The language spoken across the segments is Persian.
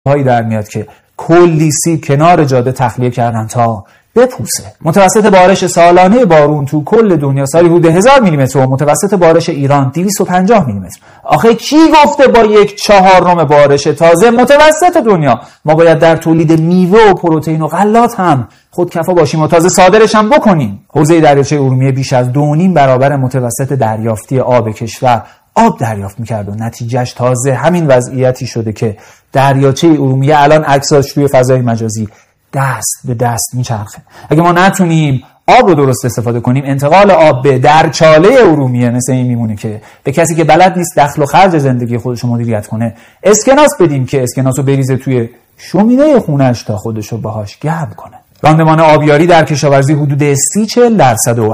هایی در میاد که کلی سیب کنار جاده تخلیه کردن تا بپوسه. متوسط بارش سالانه بارون تو کل دنیا سالی حدود 1000 میلیمتر و متوسط بارش ایران 250 میلیمتر. آخه کی گفته با 1/4 بارش تازه متوسط دنیا ما باید در تولید میوه و پروتئین و غلات هم خودکفا باشیم و تازه صادرش هم بکنیم؟ حوزه دریاچه ارومیه بیش از 2.5 برابر متوسط دریافتی آب کشور آب دریافت میکرد و نتیجهش تازه همین وضعیتی شده که دریاچه ارومیه الان عکساش توی فضای مجازی دست به دست میچرخه. اگه ما نتونیم آب رو درست استفاده کنیم، انتقال آب به درچاله ارومیه مثل این میمونه که به کسی که بلد نیست دخل و خرج زندگی خودش رو مدیریت کنه اسکناس بدیم که اسکناس رو بریزه توی شومینه خونه‌اش تا خودش رو باهاش گرم کنه. راندمان آبیاری در کشاورزی حدود 30-40% و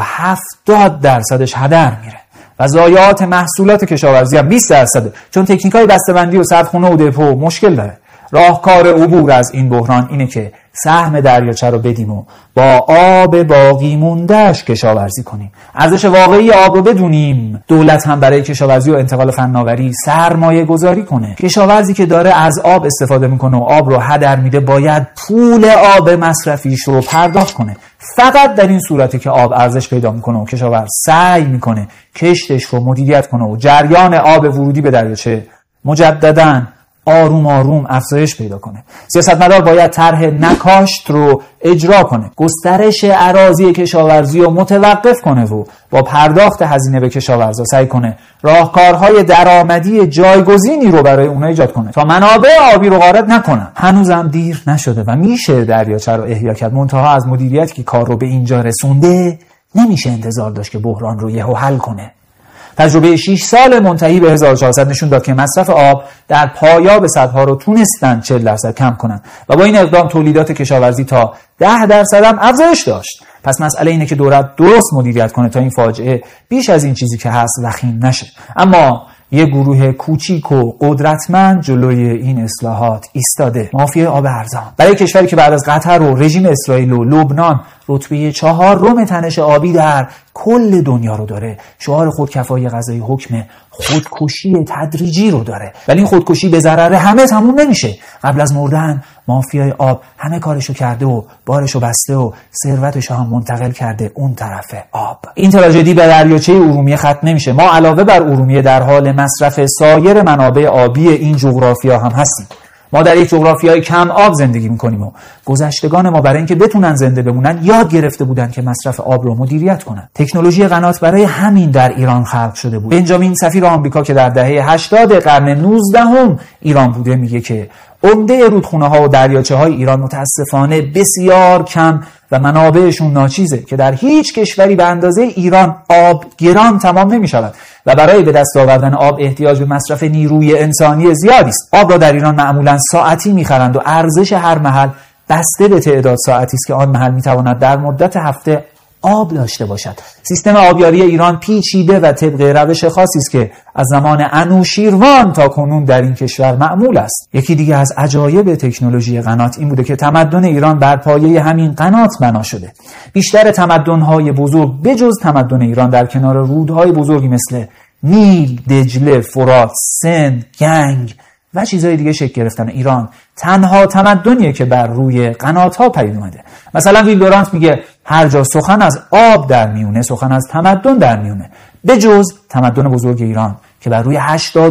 70% هدر میره و ضایعات محصولات کشاورزی هم 20%، چون تکنیک‌های بسته‌بندی و سردخونه و دپو مشکل داره. راهکار عبور از این بحران اینه که سهم دریاچه رو بدیم و با آب باقی مونده‌اش کشاورزی کنیم. ارزش واقعی آب رو بدونیم. دولت هم برای کشاورزی و انتقال فناوری سرمایه گذاری کنه. کشاورزی که داره از آب استفاده میکنه و آب رو هدر میده باید پول آب مصرفیش رو پرداخت کنه. فقط در این صورته که آب ارزش پیدا میکنه و کشاورز سعی میکنه کشتش رو مدیریت کنه و جریان آب ورودی به دریاچه مجدداً آروم آروم افزایش پیدا کنه. سیاستمدار باید طرح نکاشت رو اجرا کنه، گسترش اراضی کشاورزی رو متوقف کنه و با پرداخت هزینه به کشاورزا سعی کنه راهکارهای درآمدی جایگزینی رو برای اونها ایجاد کنه تا منابع آبی رو غارت نکنن. هنوزم دیر نشده و میشه دریاچه رو احیا کرد، منتها از مدیریتی که کار رو به اینجا رسونده نمیشه انتظار داشت که بحران رو یهو حل کنه. تجربه 6 سال منتهی به 1400 نشون داد که مصرف آب در پایاب سدها رو تونستن 40% کم کنن و با این اقدام تولیدات کشاورزی تا 10% هم افزایش داشت. پس مسئله اینه که دولت درست مدیریت کنه تا این فاجعه بیش از این چیزی که هست وخیم نشه. اما یه گروه کوچیک و قدرتمند جلوی این اصلاحات ایستاده، مافیای آب ارزان. برای کشوری که بعد از قطر و رژیم اسرائیل و لبنان رتبه 4 تنش آبی در کل دنیا رو داره، شعار خودکفایی غذایی حکم خودکشی تدریجی رو داره. ولی این خودکشی به ضرر همه تموم نمیشه. قبل از مردن مافیای آب همه کارشو کرده و بارشو بسته و ثروتشو هم منتقل کرده اون طرف آب. این تراژدی به دریاچه ارومیه ختم نمیشه. ما علاوه بر ارومیه در حال مصرف سایر منابع آبی این جغرافیا هم هستیم. ما در یک جغرافیای کم آب زندگی میکنیم و گذشتگان ما برای اینکه بتونن زنده بمونن یاد گرفته بودن که مصرف آب رو مدیریت کنن. تکنولوژی قنات برای همین در ایران خلق شده بود. بنجامین سفیر آمریکا که در دهه 80 قرن 19 ایران بوده میگه که عمده رودخونه‌ها و دریاچه‌های ایران متاسفانه بسیار کم و منابعشون ناچیزه که در هیچ کشوری به اندازه ایران آب گران تمام نمی‌شود و برای به دست آوردن آب احتیاج به مصرف نیروی انسانی زیادی است. آب را در ایران معمولاً ساعتی می‌خرند و ارزش هر محل بسته به تعداد ساعتی است که آن محل می‌تواند در مدت هفته آب داشته باشد. سیستم آبیاری ایران پیچیده و طبق روش خاصی است که از زمان انوشیروان تا کنون در این کشور معمول است. یکی دیگه از عجایب تکنولوژی قنات این بوده که تمدن ایران بر پایه همین قنات بنا شده. بیشتر تمدن‌های بزرگ بجز تمدن ایران در کنار رودهای بزرگی مثل نیل، دجله، فرات، سند، گنگ و چیزهای دیگه شکل گرفتن. ایران تنها تمدنیه که بر روی قنات‌ها پدید اومده. مثلا ویل دورانت میگه هر جا سخن از آب در میونه سخن از تمدن در میونه، به جز تمدن بزرگ ایران که بر روی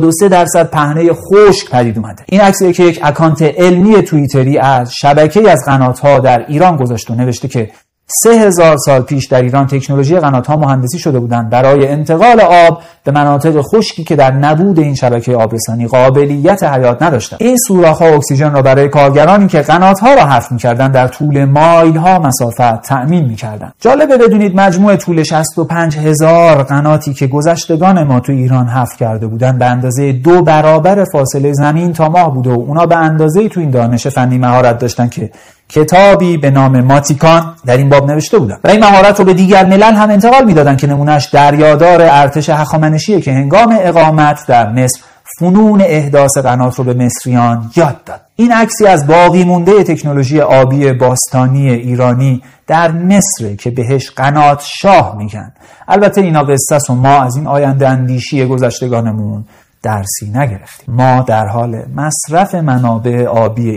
83% پهنه خشک پدید اومده. این عکسیه که یک اکانت علمی توییتری از شبکه‌ای از قنات‌ها در ایران گذاشته و نوشته که 3000 سال پیش در ایران تکنولوژی قنات‌ها مهندسی شده بودند برای انتقال آب به مناطق خشکی که در نبود این شبکه آبرسانی قابلیت حیات نداشتند. این سوراخ‌ها اکسیژن را برای کارگرانی که قنات‌ها را حفر می‌کردند در طول مایل‌ها مسافت تأمین می‌کردند. جالبه بدونید مجموع طول 65000 قناتی که گذشتگان ما تو ایران حفر کرده بودند به اندازه 2 برابر فاصله زمین تا ماه بوده و اونا به اندازه‌ای تو این دانش فنی مهارت داشتن که کتابی به نام ماتیکان در این باب نوشته بودن و این مهارت رو به دیگر ملل هم انتقال میدادن که نمونهش دریادار ارتش هخامنشیه که هنگام اقامت در مصر فنون احداث قنات رو به مصریان یاد داد. این عکسی از باقی مونده تکنولوژی آبی باستانی ایرانی در مصر که بهش قنات شاه میگن. البته اینا قصه است و ما از این آینده اندیشی گذشتگانمون درسی نگرفتیم. ما در حال مصرف منابع آبی